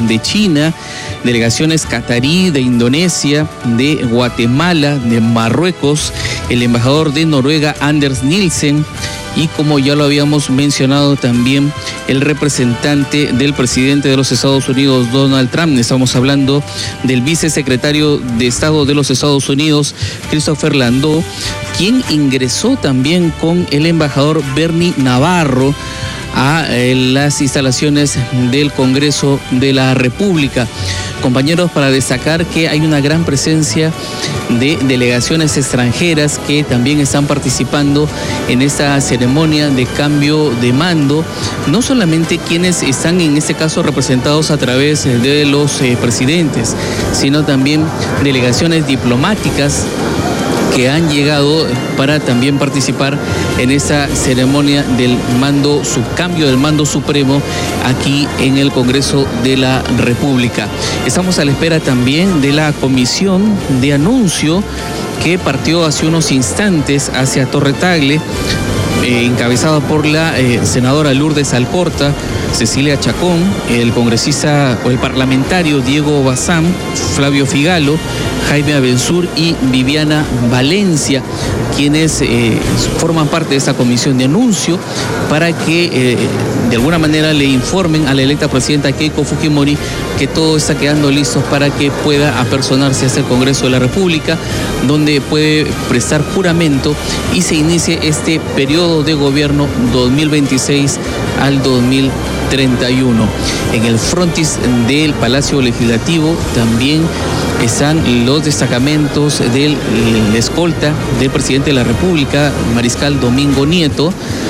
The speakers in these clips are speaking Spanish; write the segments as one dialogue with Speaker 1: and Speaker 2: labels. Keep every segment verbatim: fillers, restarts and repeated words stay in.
Speaker 1: de China, delegaciones catarí, de Indonesia, de Guatemala, de Marruecos, el embajador de Noruega, Anders Nielsen, y como ya lo habíamos mencionado también, el representante del presidente de los Estados Unidos, Donald Trump. Estamos hablando del vicesecretario de Estado de los Estados Unidos, Christopher Landau, quien ingresó también con el embajador Bernie Navarro a eh, las instalaciones del Congreso de la República. Compañeros, para destacar que hay una gran presencia de delegaciones extranjeras que también están participando en esta ceremonia de cambio de mando, no solamente quienes están en este caso representados a través de los eh, presidentes, sino también delegaciones diplomáticas que han llegado para también participar en esta ceremonia del mando, subcambio del mando supremo aquí en el Congreso de la República. Estamos a la espera también de la comisión de anuncio que partió hace unos instantes hacia Torre Tagle, eh, encabezada por la eh, senadora Lourdes Alcorta, Cecilia Chacón, el congresista o el parlamentario Diego Bazán, Flavio Figalo, Jaime Abensur y Viviana Valencia, quienes eh, forman parte de esta comisión de anuncio para que eh, de alguna manera le informen a la electa presidenta Keiko Fujimori que todo está quedando listo para que pueda apersonarse hacia el Congreso de la República, donde puede prestar juramento y se inicie este periodo de gobierno dos mil veintiséis al dos mil treinta y uno. En el frontis del Palacio Legislativo también están los destacamentos del la escolta del presidente de la República, Mariscal Domingo Nieto,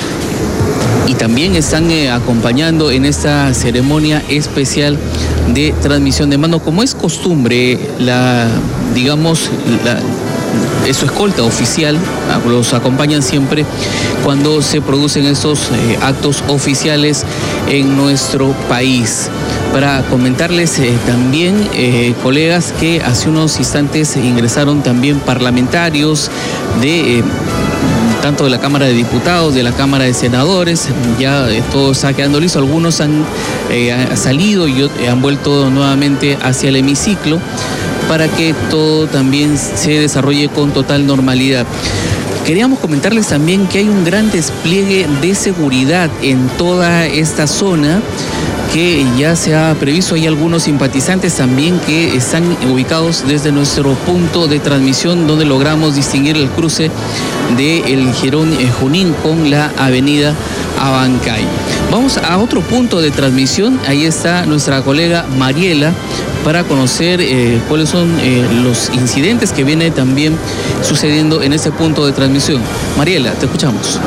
Speaker 1: y también están eh, acompañando en esta ceremonia especial de transmisión de mando, como es costumbre, la, digamos, la, es su escolta oficial, los acompañan siempre cuando se producen estos eh, actos oficiales en nuestro país. Para comentarles eh, también, eh, colegas, que hace unos instantes ingresaron también parlamentarios de... Eh, tanto de la Cámara de Diputados, de la Cámara de Senadores, ya eh, todo está quedando listo. Algunos han eh, salido y eh, han vuelto nuevamente hacia el hemiciclo para que todo también se desarrolle con total normalidad. Queríamos comentarles también que hay un gran despliegue de seguridad en toda esta zona que ya se ha previsto. Hay algunos simpatizantes también que están ubicados desde nuestro punto de transmisión, donde logramos distinguir el cruce del Jirón Junín con la avenida Abancay. Vamos a otro punto de transmisión. Ahí está nuestra colega Mariela para conocer eh, cuáles son eh, los incidentes que vienen también sucediendo en ese punto de transmisión. Mariela, te escuchamos.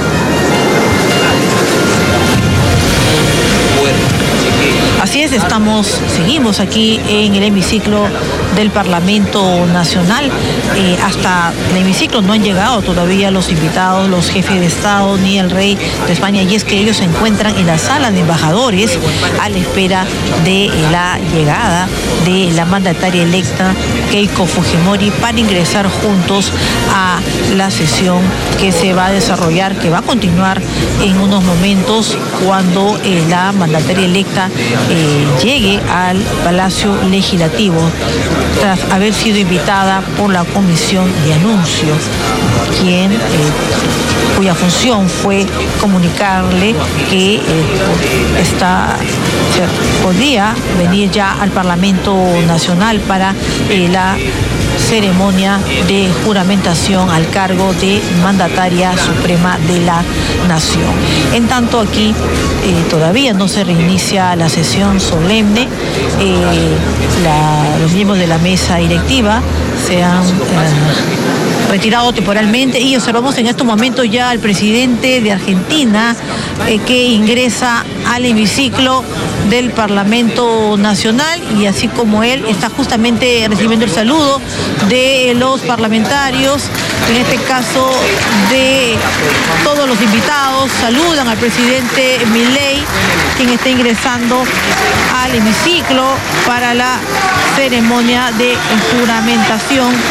Speaker 2: Así es, estamos, seguimos aquí en el hemiciclo del Parlamento Nacional. Eh, hasta el hemiciclo no han llegado todavía los invitados, los jefes de Estado, ni el rey de España, y es que ellos se encuentran en la sala de embajadores a la espera de la llegada de la mandataria electa Keiko Fujimori para ingresar juntos a la sesión que se va a desarrollar, que va a continuar en unos momentos cuando eh, la mandataria electa eh, llegue al Palacio Legislativo tras haber sido invitada por la Comisión de Anuncio, quien, eh, cuya función fue comunicarle que eh, está, se podía venir ya al Parlamento Nacional para eh, la ceremonia de juramentación al cargo de mandataria suprema de la nación. En tanto, aquí eh, todavía no se reinicia la sesión solemne. Eh, la, los miembros de la mesa directiva se han eh, retirado temporalmente y observamos en estos momentos ya al presidente de Argentina eh, que ingresa al hemiciclo del Parlamento Nacional, y así como él está justamente recibiendo el saludo de los parlamentarios, en este caso de todos los invitados, saludan al presidente Milei, quien está ingresando al hemiciclo para la ceremonia de juramentación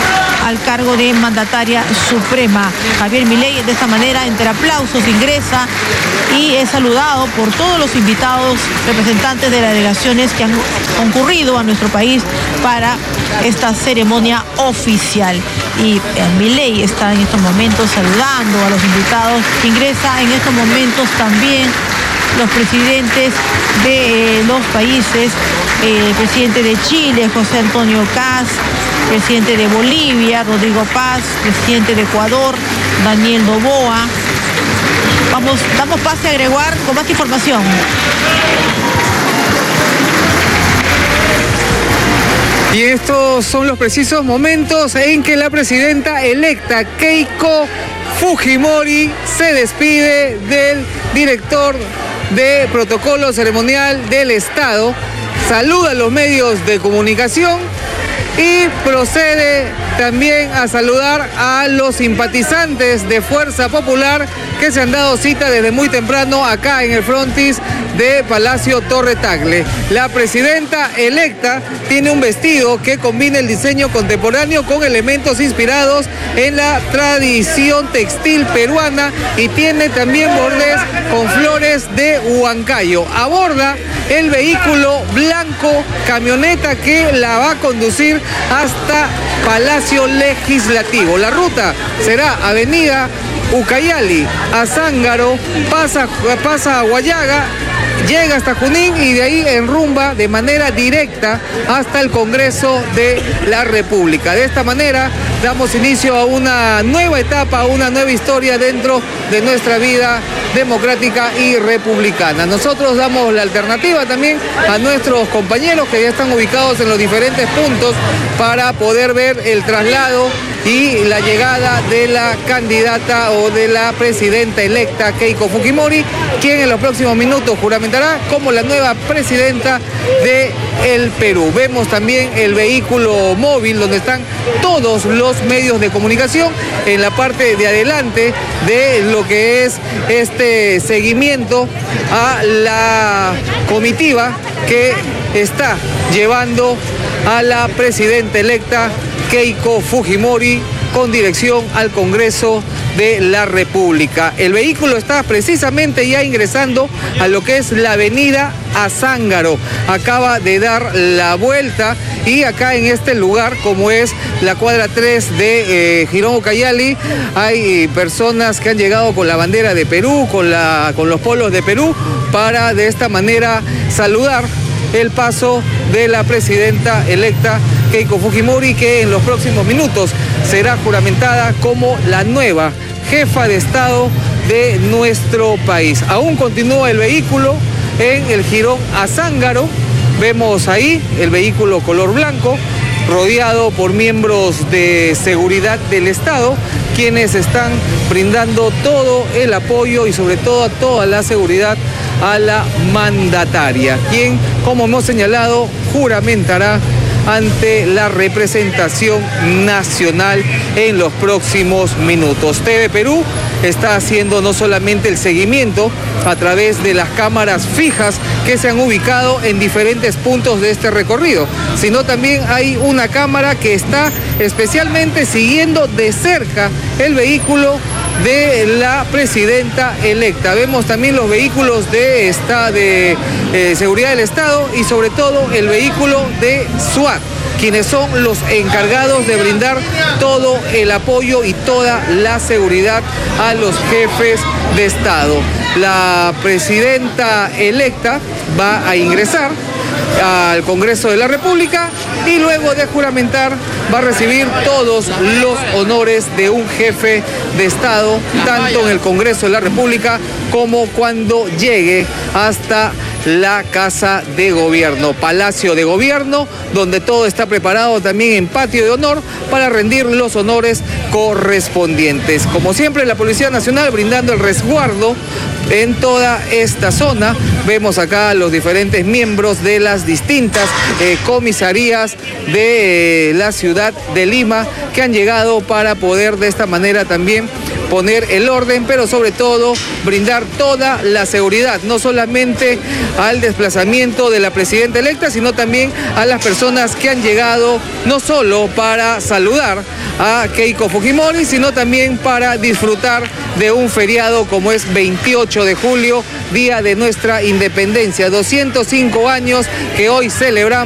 Speaker 2: al cargo de mandataria suprema. Javier Milei de esta manera, entre aplausos, ingresa y es saludado por todos los invitados, representantes de las delegaciones que han concurrido a nuestro país para esta ceremonia oficial. Y Milei está en estos momentos saludando a los invitados. Ingresa en estos momentos también los presidentes de eh, los países, eh, el presidente de Chile, José Antonio Kast, presidente de Bolivia, Rodrigo Paz, presidente de Ecuador, Daniel Noboa. Vamos, damos pase a Gregoire con más información.
Speaker 3: Y estos son los precisos momentos en que la presidenta electa Keiko Fujimori se despide del director de protocolo ceremonial del Estado, saluda a los medios de comunicación y procede también a saludar a los simpatizantes de Fuerza Popular que se han dado cita desde muy temprano acá en el frontis de Palacio Torre Tagle. La presidenta electa tiene un vestido que combina el diseño contemporáneo con elementos inspirados en la tradición textil peruana y tiene también bordes con flores de Huancayo. Aborda el vehículo blanco, camioneta que la va a conducir hasta Palacio Legislativo. La ruta será Avenida Ucayali, Azángaro, pasa, pasa a Guayaga, llega hasta Junín y de ahí enrumba de manera directa hasta el Congreso de la República. De esta manera damos inicio a una nueva etapa, a una nueva historia dentro de nuestra vida democrática y republicana. Nosotros damos la alternativa también a nuestros compañeros que ya están ubicados en los diferentes puntos para poder ver el traslado y la llegada de la candidata o de la presidenta electa Keiko Fujimori, quien en los próximos minutos juramentará como la nueva presidenta de el Perú. Vemos también el vehículo móvil donde están todos los medios de comunicación en la parte de adelante de lo que es este seguimiento a la comitiva que está llevando a la presidenta electa Keiko Fujimori con dirección al Congreso de la República. El vehículo está precisamente ya ingresando a lo que es la avenida Azángaro. Acaba de dar la vuelta y acá en este lugar, como es la cuadra tres de eh, Girón Ucayali, hay personas que han llegado con la bandera de Perú, con, la, con los polos de Perú, para de esta manera saludar el paso de la presidenta electa Keiko Fujimori, que en los próximos minutos será juramentada como la nueva jefa de Estado de nuestro país. Aún continúa el vehículo en el Jirón Azángaro. Vemos ahí el vehículo color blanco, rodeado por miembros de seguridad del Estado, quienes están brindando todo el apoyo y sobre todo toda la seguridad a la mandataria, quien, como hemos señalado, juramentará ante la representación nacional en los próximos minutos. T V Perú está haciendo no solamente el seguimiento a través de las cámaras fijas que se han ubicado en diferentes puntos de este recorrido, sino también hay una cámara que está especialmente siguiendo de cerca el vehículo de la presidenta electa. Vemos también los vehículos de, esta, de eh, seguridad del Estado y sobre todo el vehículo de SWAT, quienes son los encargados de brindar todo el apoyo y toda la seguridad a los jefes de Estado. La presidenta electa va a ingresar al Congreso de la República y luego de juramentar va a recibir todos los honores de un jefe de Estado, tanto en el Congreso de la República como cuando llegue hasta la Casa de Gobierno, Palacio de Gobierno, donde todo está preparado también en patio de honor para rendir los honores correspondientes. Como siempre, la Policía Nacional brindando el resguardo en toda esta zona. Vemos acá los diferentes miembros de las distintas eh, comisarías de eh, la ciudad de Lima que han llegado para poder de esta manera también poner el orden, pero sobre todo brindar toda la seguridad, no solamente al desplazamiento de la presidenta electa, sino también a las personas que han llegado no solo para saludar a Keiko Fujimori, sino también para disfrutar de un feriado como es veintiocho de julio, día de nuestra independencia, doscientos cinco años que hoy celebramos.